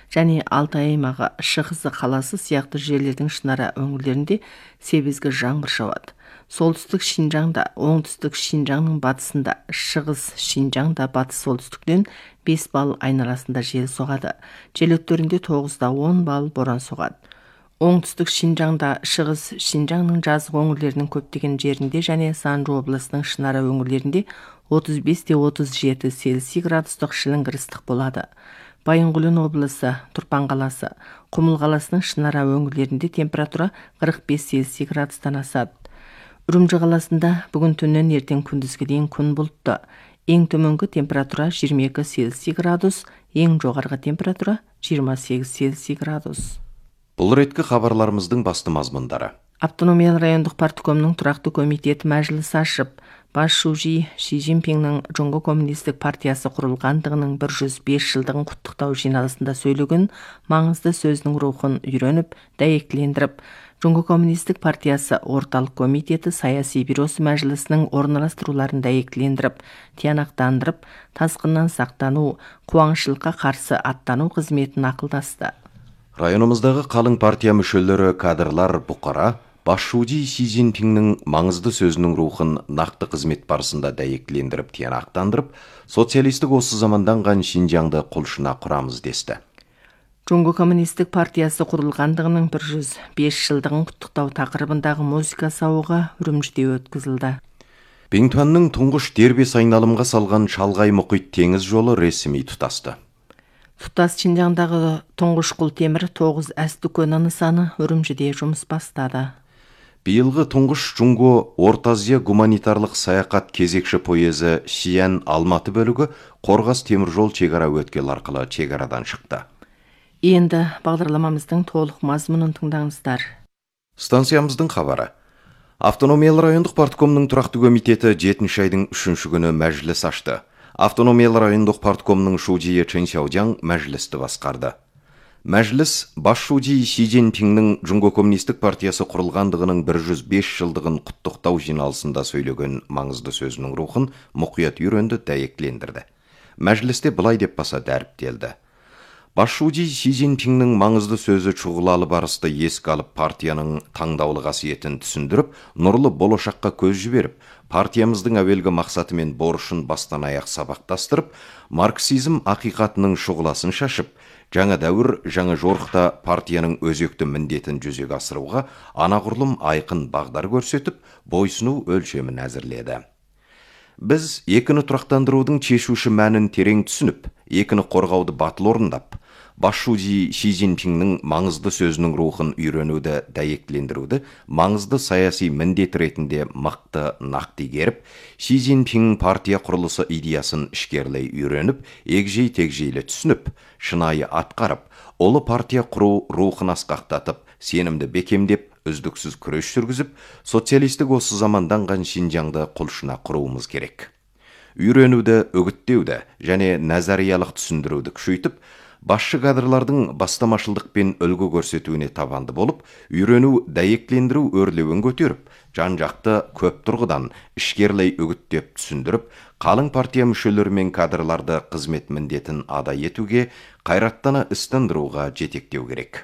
және Алтай аймағы, Шығысы қаласы сияқты жерлердің шынара өңірлерінде себезгі жаңбыр жауады. Солтүстік Шинжаңда, оңтүстік Шинжаңның батысында, шығыс Шинжаңда батыс солтүстіктен 5 балл айналасында жел соғады. Жел өттерінде 9-да 10 балл боран соғады. Оңтүстік Шинжаңда, шығыс Шинжаңның жазық өңірлерінің көптеген жерінде және Санжу облысының шынара өңірлерінде 35-те 37 Цельсий градустық шіліңгір ыстық болады. Байынқұлын облысы, Тұрпан қаласы, Құмыл қаласының шынара өңірлерінде температура 45 Цельсий градустан асады. Үрімжі қаласында бүгін түннен ертең күндізге дейін күн бұлтты. Ең төменгі температура 22 Цельсий градус, ең жоғарғы температура 28 Цельсий градус. Бұл реткі хабарларымыздың басты мазмұндары. Автономиялы райондық парткомның тұрақты комитеті мәжіліс ашып, бас шужи Ши Цзиньпиннің Жоңго коммунистік партиясы құрылғандығының 105 жылдығын құттықтау жиналысында сөйлеген маңызды сөзінің рухын үйреніп, дәйектілендіріп, Жоңго коммунистік партиясы орталық комитеті саяси бюросы мәжілісінің орналастыруларын дәйектілендіріп, тиянақтандырып, тасқыннан сақтану, қуаңшылыққа қарсы аттану қызметін ақылдасты. Районымыздағы қалың партия мүшелері, кадрлар, бұқара, бас шужи Ши Цзиньпиннің маңызды сөзінің рухын нақты қызмет барысында дәйектілендіріп, тиянақтандырып, социалистік осы заманданған Шинжаңды құлшына құрамыз десті. Жоңго коммунистік партиясы құрылғандығының 105 жылдығын құттықтау тақырыбындағы музыка сауығы Үрімжіде өткізілді. Беңтуанның тұңғыш дербес айналымға салған шалғай мұхит теңіз жолы ресми тұтасты. Тұтас Шинжаңдағы тұңғыш құлтемір 9 әс дүкені нысаны Үрімжіде жұмыс бастады. Биылғы тұңғыш Джунго Орта Азия гуманитарлық саяхат кезекші поезі Шиян Алматы бөлігі Қорғас теміржол шекара өткел арқылы шекарадан шықты. Енді бағдарламамыздың толық мазмұнын тыңдаңыздар. Станциямыздың хабары. Автономиялы райондық парткомның тұрақты комитеті 7 айдың 3 күні мәжіліс ашты. Автономиялы райондық парткомның шужиі Чен Сяодяң мәжілісті басқарды. Мәжіліс бас шужи Ши Цзиньпиннің Жоңго коммунистік партиясы құрылғандығының 105 жылдығын құттықтау жиналысында сөйлеген маңызды сөзінің рухын мұқият үйренді, дәйектілендірді. Мәжілісте былай деп баса дәріптелді. Бас шужи Ши Цзиньпиннің маңызды сөзі чұғылалы барысты еске алып, партияның таңдаулы қасиетін түсіндіріп, нұрлы болашаққа көз жіберіп, партиямыздың әуелгі мақсаты мен борышын бастан аяқ сабақтастырып, марксизм ақиқатының шұғыласын шашып, жаңа дәуір, жаңа жорықта партияның өзекті міндетін жүзеге асыруға анағұрлым айқын бағдар көрсетіп, бойсыну өлшемін әзірледі. Біз екіні тұрақтандырудың шешуші мәнін терең түсініп, екіні қорғауды батыл орындап, бас шужи Ши Цзиньпиннің маңызды сөзінің рухын үйренуді, дәйектілендіруді маңызды саяси міндет ретінде мықты нақты игеріп, Ши Цзиньпин партия құрылысы идеясын ішкерлей үйреніп, егжей-тегжейлі түсініп, шынайы атқарып, ұлы партия құру рухын асқақтатып, сенімді бекемдеп, үздіксіз күрес жүргізіп, социалистік осы заманданған Шинжаңды құлшына құруымыз керек. Үйренуді, үгіттеуді және назариялық түсіндіруді күшейтіп, басшы кадрлардың бастамашылдық пен үлгі көрсетуіне табанды болып, үйрену, дәйектілендіру өрлеуін көтеріп, жан-жақты көп тұрғыдан ішкерлей үгіттеп түсіндіріп, қалың партия мүшелері мен кадрларды қызмет міндетін адай етуге, қайраттана істендіруға жетектеу керек.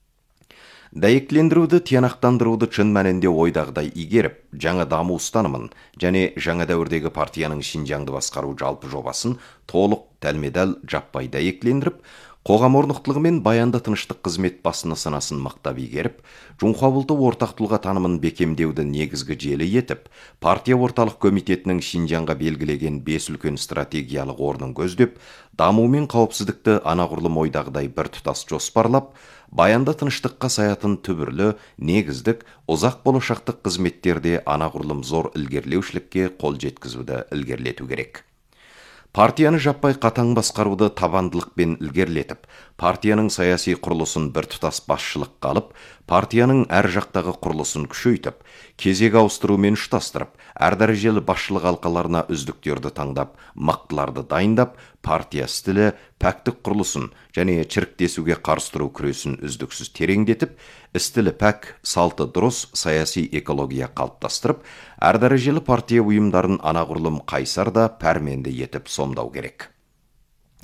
Дәйектілендіруді, тиянақтандыруды шын мәнінде ойдағыдай игеріп, жаңа даму ұстанымын және жаңа дәуірдегі партияның Шинжаңды басқару жалпы жобасын толық дәлме-дәл жаппай дәйектілендіріп, қоғам орнықтылығы мен баянды тыныштық қызмет басына санасын мақтап игеріп, Жунхуабылты ортақ тұлға танымын бекемдеуді негізгі желі етіп, партия орталық комитетінің Шинжаңға белгілеген 5 үлкен стратегиялық орнын көздеп, даму мен қауіпсіздікті анағұрлым ойдағыдай бір тұтас жоспарлап, баянды тыныштыққа саятын түбірлі, негіздік, ұзақ болашақтық қызметтерде анағұрлым зор ілгерілеушілікке қол жеткізуді ілгерлету керек. Партияны жаппай қатаң басқаруды табандылықпен ілгерлетіп, партияның саяси құрылысын бір тұтас басшылыққа алып, партияның әр жақтағы құрылысын күшейтіп, кезек ауыстырумен ұштастырып, әр дәрежелі басшылық алқаларына үздіктерді таңдап, мықтыларды дайындап, партия стілі, пәктік құрылысын және чіріктесуге қарсы тұру күресін үздіксіз тереңдетіп, істілі пәк, салты дұрыс саяси экология қалыптастырып, әр дәрежелі партия ұйымдарын анағұрлым қайсар да пәрменді етіп сомдау керек.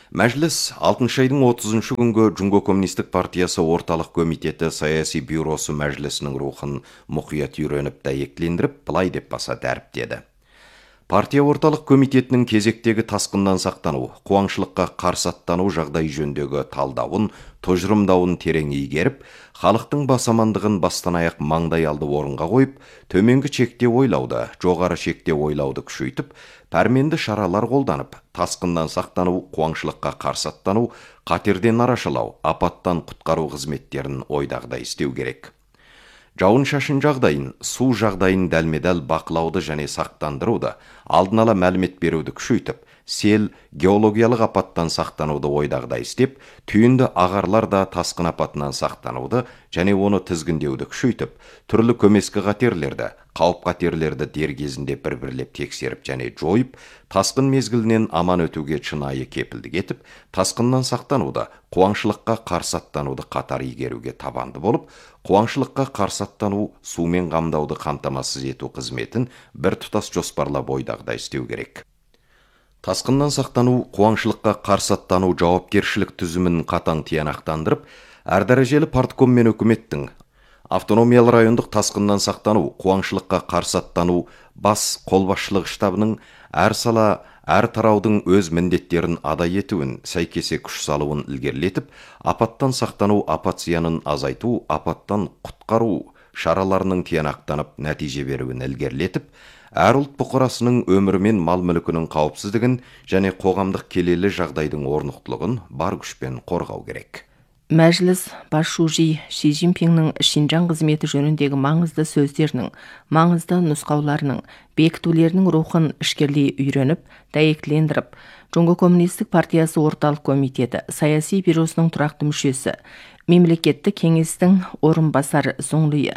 Мәжіліс 6 айдың 30 күнгі Жунго Коммунистік партиясы орталық комитеті саяси бюросы мәжілісінің рухын мұқият үйреніп дәйектілендіріп, былай деп баса дәріптеді. Партия орталық комитетінің кезектегі тасқыннан сақтану, қуаңшылыққа қарсы аттану жағдай жөндегі талдауын, тұжырымдауын терең игеріп, халықтың бас амандығын бастан аяқ маңдай алды орынға қойып, төменгі шекте ойлауды, жоғары шекте ойлауды күшейтіп, пәрменді шаралар қолданып, тасқыннан сақтану, қуаңшылыққа қарсы аттану, қатерден арашалау, апаттан құтқару қызметтерін ойдағыдай істеу керек. Жауын-шашын жағдайын, су жағдайын дәлме-дәл бақылауды және сақтандыруды, алдын ала мәлімет беруді күшейтіп, сел, геологиялық апаттан сақтануды ойдағыдай істеп, түйінді ағарлар да тасқын апатынан сақтануды және оны тізгіндеуді күшейтіп, түрлі көмескі қатерлерді, қауіп қатерлерді дер кезінде бір-бірлеп тексеріп және жойып, тасқын мезгілінен аман өтуге шынайы кепілдік етіп, тасқыннан сақтануды, қуаңшылыққа қарсы аттануды қатар игеруге табанды болып, қуаңшылыққа қарсы аттану, сумен қамдауды қамтамасыз ету қызметін бір тұтас жоспарлап ойдағыдай істеу керек. Тасқыннан сақтану, қуаңшылыққа қарсы аттану жауапкершілік түзімін қатаң тиянақтандырып, әр дәрежелі партком мен үкіметтің автономиялы райондық тасқыннан сақтану, қуаңшылыққа қарсы аттану бас қолбасшылық штабының әр сала, әр тараудың өз міндеттерін адай етуін, сәйкесе күш салуын ілгерілетіп, апаттан сақтану, апат зиянын азайту, апаттан құтқару шараларының тиянақтанып, нәтиже беруін ілгерілетіп, әр ұлт бұқарасының өмірі мен мал мүлкінің қауіпсіздігін және қоғамдық келелі жағдайдың орнықтылығын бар күшпен қорғау керек. Мәжіліс басшысы Ши Цзиньпиннің Шинжаң қызметі жөніндегі маңызды сөздерінің, маңызды нұсқауларының, бекітулерінің рухын ішкерлей үйреніп, дәйектілендіріп, Жунго Коммунистік партиясы орталық комитеті саяси бюросының тұрақты мүшесі, мемлекеттік кеңестің орынбасары Зоңлуи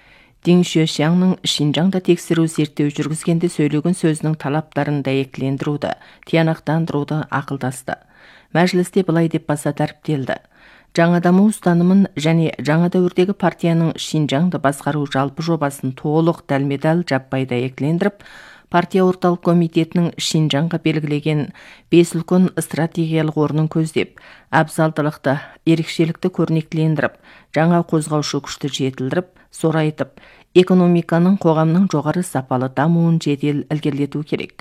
Дин Xuexiangның Шинжаңда тексеру зерттеу жүргізгенде сөйлеген сөзінің талаптарын дәйектілендіруді, тиянақтандыруды ақылдасты. Мәжілісте былай деп баса дәріптелді. Жаңа даму ұстанымын және жаңа дәуірдегі партияның Шинжаңды басқару жалпы жобасын толық дәлме-дәл жаппай дәйектілендіріп, партия орталық комитетінің Шинжаңға белгілеген 5 үлкен стратегиялық орнын көздеп, абзалдылықты, ерекшелікті көрнектілендіріп, жаңа қозғаушы күшті жетілдіріп, сорайтып, экономиканың қоғамның жоғары сапалы дамуын жедел ілгерілету керек.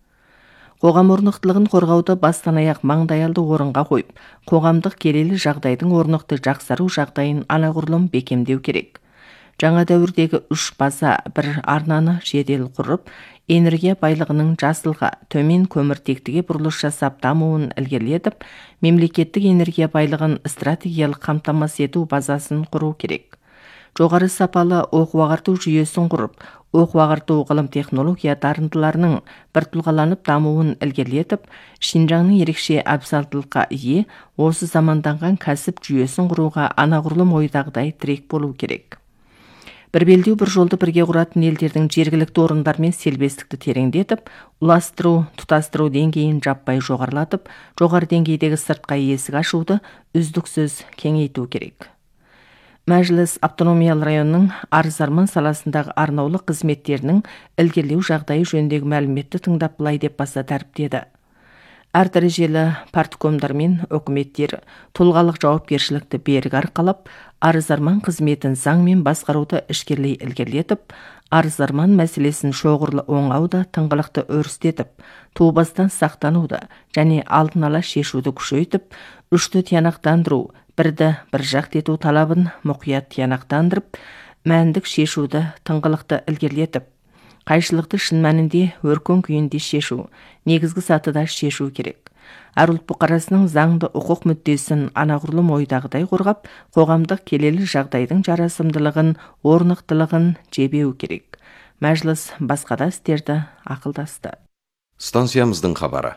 Қоғам орнықтылығын қорғауды бастан аяқ маңдайалды орынға қойып, қоғамдық келелі жағдайдың орнықты жақсару жағдайын анағұрлым бекемдеу керек. Жаңа дәуірдегі 3 база бір арнаны жедел құрып, энергия байлығының жасылға, төмен көміртектіге бұрылыс жасап дамуын ілгерілетіп, мемлекеттік энергия байлығын стратегиялық қамтамасыз ету базасын құру керек. Жоғары сапалы оқу-ағарту жүйесін құрып, оқу-ағарту ғылым технология дарындыларының біртұлғаланып дамуын ілгерілетіп, Шинжаңның ерекше абзалдылыққа ие осы заманданған кәсіп жүйесін құруға анағұрлым ойдағыдай тірек болу керек. Бір белдеу бір жолды бірге құратын елдердің жергілікті орындармен селбестікті тереңдетіп, ұластыру, тұтастыру деңгейін жаппай жоғарылатып, жоғары деңгейдегі сыртқа есік ашуды үздіксіз кеңейту керек. Мәжіліс автономиялы районның арыз-арман саласындағы арнаулы қызметтерінің ілгерілеу жағдайы жөніндегі мәліметті тыңдап былай деп баса дәріптеді. Әр дәрежелі парткомдар мен үкіметтер тұлғалық жауапкершілікті берік арқалап, арыз-арман қызметін заңмен басқаруды ішкерлей ілгерілетіп, арыз-арман мәселесін шоғырлы оңауды тыңғылықты өрістетіп, тубастан сақтануды және алдын ала шешуді күшейтіп, үшті тиянақтандыру, бірді бір жақ ету талабын мұқият тиянақтандырып, мәндік шешуді тыңғылықты ілгерілетіп, қайшылықты шын мәнінде өркен күйінде шешу, негізгі сатыда шешу керек. Әр ұлт бұқарасының заңды құқық мүддесін анағұрлым ойдағыдай қорғап, қоғамдық келелі жағдайдың жарасымдылығын, орнықтылығын жебеу керек. Мәжіліс басқада істерді ақылдасты. Станциямыздың хабары.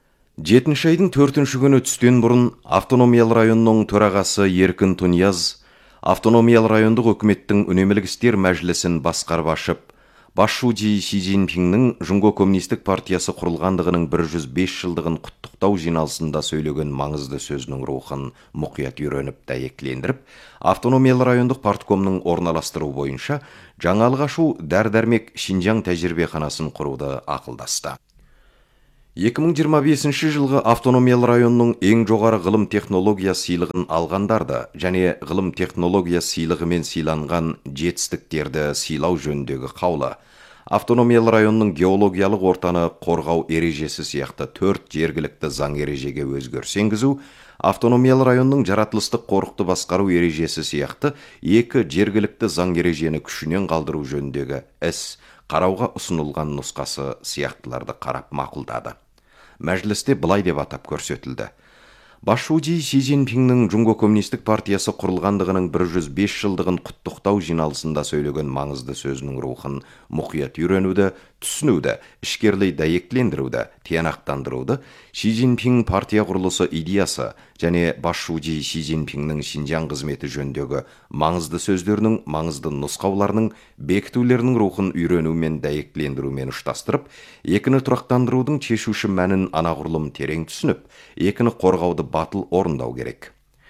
7 айдың 4 күні түстен бұрын автономиялы районның төрағасы Еркін Тунияз автономиялы райондық үкіметтің үнемілік істер мәжілісін басқарып ашып, басшысы Ши Цзиньпиннің Жунго Коммунистік партиясы құрылғандығының 105 жылдығын құттықтау жиналысында сөйлеген маңызды сөзінің рухын мұқият үйреніп дәйектілендіріп, автономиялы райондық парткомның орналастыру бойынша жаңалық ашу дәр-дәрмек Шинжаң тәжірибеханасын құруды ақылдасты. 2025 жылғы автономиялы районның ең жоғары ғылым технология сыйлығын алғандарды және ғылым технология сыйлығымен сыйланған жетістіктерді сыйлау жөніндегі қаулы автономиялы районның геологиялық ортаны қорғау ережесі сияқты 4 жергілікті заң ережеге өзгеріс енгізу, автономиялы районның жаратылыстық қорықты басқару ережесі сияқты 2 жергілікті заң ережені күшінен қалдыру жөніндегі іс қарауға ұсынылған нұсқасы сияқтыларды қарап мақұлдады. Мәжілісте былай деп атап көрсетілді. Басшуджи Си Цзиньпиннің Жунго коммунистік партиясы құрылғандығының 105 жылдығын құттықтау жиналысында сөйлеген маңызды сөзінің рухын мұқият үйренуді, түсінуді, ішкерлей дәйектілендіруді, тиянақтандыруды, Си Цзиньпин партия құрылысы идеясы және Басшуджи Си Цзиньпиннің Шинжаң қызметі жөніндегі маңызды сөздерінің, маңызды нұсқауларының, бекітулерінің рухын үйренумен дәйектілендірумен ұштастырып, екіні тұрақтандырудың шешуші мәнін анағұрлым терең түсініп, екіні қорғауды батыл орындау керек.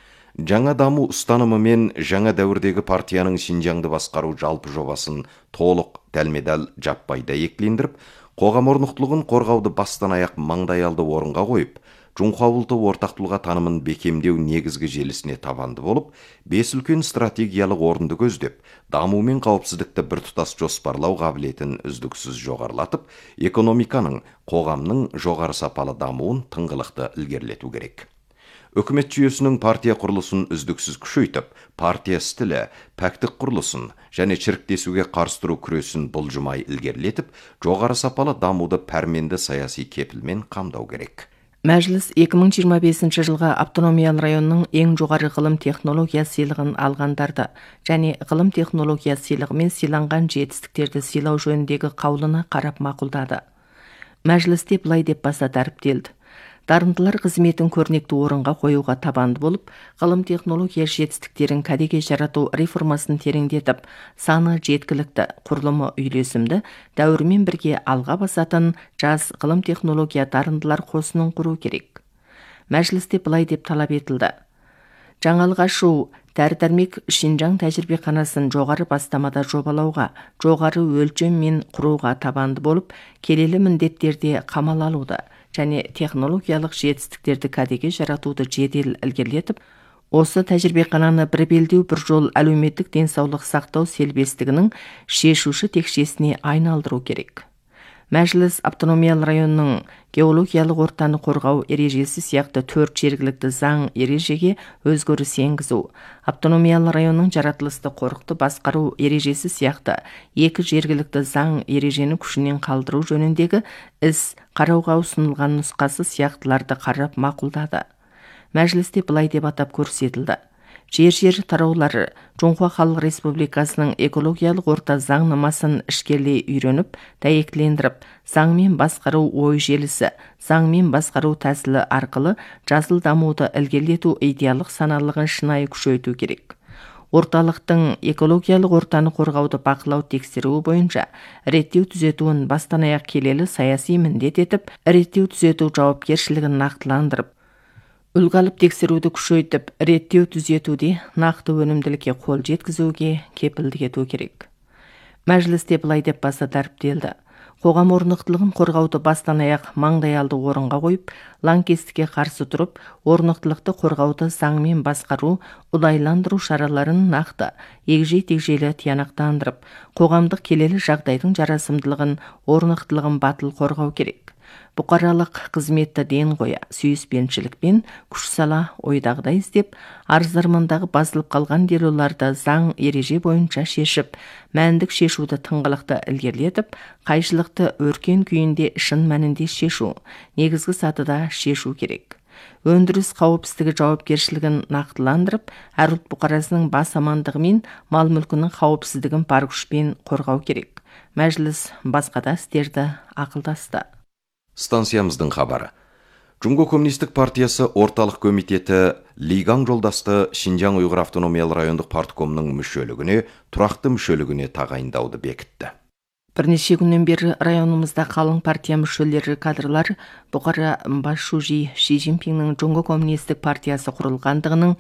Жаңа даму ұстанымы мен жаңа дәуірдегі партияның Шинжаңды басқару жалпы жобасын толық дәлме-дәл жаппай дәйектілендіріп, қоғам орнықтылығын қорғауды бастан аяқ маңдайалды орынға қойып, Жоңқа ұлты ортақ тұлға танымын бекемдеу негізгі желісіне табанды болып, 5 үлкен стратегиялық орынды көздеп, даму мен қауіпсіздікті біртұтас жоспарлау қабілетін үздіксіз жоғарылатып, экономиканың, қоғамның жоғары сапалы дамуын тыңғылықты ілгерілету керек. Үкімет жүйесінің партия құрылысын үздіксіз күшейтіп, партия стілі, пәктік құрылысын және шіріктесуге қарсы тұру күресін бұлжымай ілгерілетіп, жоғары сапалы дамуды пәрменді саяси кепілмен қамдау керек. Мәжіліс 2025 жылға автономиялы районның ең жоғары ғылым технология сыйлығын алғандарды және ғылым технология сыйлығымен сыйланған жетістіктерді сыйлау жөніндегі қаулыны қарап мақұлдады. Мәжілісте былай деп баса дәріптелді. Дарындылар қызметін көрнекті орынға қоюға табанды болып, ғылым технология жетістіктерін кәдеге жарату реформасын тереңдетіп, саны жеткілікті, құрылымы үйлесімді, дәуірмен бірге алға басатын жас ғылым технология дарындылар қосынын құру керек. Мәжілісте былай деп талап етілді. Жаңалық ашу, дәрі-дәрмек Шинжаң тәжірибеханасын жоғары бастамада жобалауға, жоғары өлшем мен құруға табанды болып, келелі міндеттерде қамал алуды және технологиялық жетістіктерді кәдеге жаратуды жедел ілгерілетіп, осы тәжірибехананы бір белдеу бір жол әлеуметтік денсаулық сақтау селбестігінің шешуші текшесіне айналдыру керек. Мәжіліс автономиялы районның геологиялық ортаны қорғау ережесі сияқты 4 жергілікті заң ережеге өзгеріс енгізу, автономиялы районның жаратылысты қорықты басқару ережесі сияқты 2 жергілікті заң ережені күшінен қалдыру жөніндегі іс қарауға ұсынылған нұсқасы сияқтыларды қарап мақұлдады. Мәжілісте былай деп атап көрсетілді. Жер тараулары Жоңқа Халық Республикасының экологиялық орта заңнамасын ішкерлей үйреніп, дәйектілендіріп, заңмен басқару ой желісі, заңмен басқару тәсілі арқылы жасыл дамуды ілгерілету идеялық саналығын шынайы күшейту керек. Орталықтың экологиялық ортаны қорғауды бақылау тексеруі бойынша реттеу түзетуін бастан аяқ келелі саяси міндет етіп, реттеу түзету жауапкершілігін нақтыландырып, үлгі алып тексеруді күшейтіп, реттеу түзетуде нақты өнімділікке қол жеткізуге кепілдік ету керек. Мәжілісте былай деп баса дәріптелді. Қоғам орнықтылығын қорғауды бастан аяқ маңдайалды орынға қойып, лаңкестікке қарсы тұрып, орнықтылықты қорғауды заңмен басқару, ұдайландыру шараларын нақты, егжей-тегжейлі тиянақтандырып, қоғамдық келелі жағдайдың жарасымдылығын, орнықтылығын батыл қорғау керек. Бұқаралық қызметті ден қоя, сүйіспеншілікпен күш сала ойдағыдай іздеп, арыздармандағы басылып қалған делоларды заң ереже бойынша шешіп, мәндік шешуді тыңғылықты ілгерілетіп, қайшылықты өркен күйінде шын мәнінде шешу, негізгі сатыда шешу керек. Өндіріс қауіпсіздігі жауапкершілігін нақтыландырып, әр ұлт бұқарасының бас амандығы мен мал мүлкінің қауіпсіздігін бар күшпен қорғау керек. Мәжіліс басқа да істерді ақылдасты. Станциямыздың хабары. Жунго коммунистік партиясы орталық комитеті Лигаң жолдасты Шинжаң Уйғыр автономиялы райондық парткомның мүшелігіне, тұрақты мүшелігіне тағайындауды бекітті. Бірнеше күннен бері районымызда қалың партия мүшелері кадрлар Бұқара Басшуджи Си Цзиньпиннің Жунго коммунистік партиясы құрылғандығының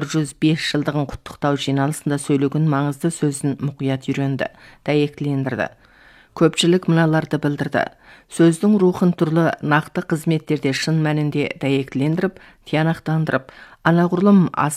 105 жылдығын құттықтау жиналысында сөйлеген маңызды сөзін мұқият үйренді, дәйектілендірді. Көпшілік мыналарды білдірді. Сөздің рухын түрлі нақты қызметтерде шын мәнінде дәйектілендіріп, тиянақтандырып, анағұрлым